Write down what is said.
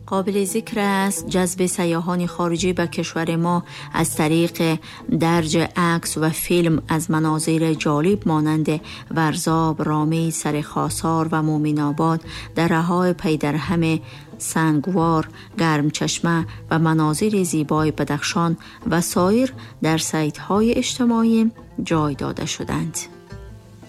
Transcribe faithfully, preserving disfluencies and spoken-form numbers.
قابل ذکر است جذب سیاحان خارجی به کشور ما از طریق درج عکس و فیلم از مناظر جالب مانند ورزاب، رامی، سرخاسار و مومن آباد، دره‌های پیدرهم سنگوار، گرمچشمه و مناظر زیبای بدخشان و سایر در سایت‌های اجتماعی جای داده شدند.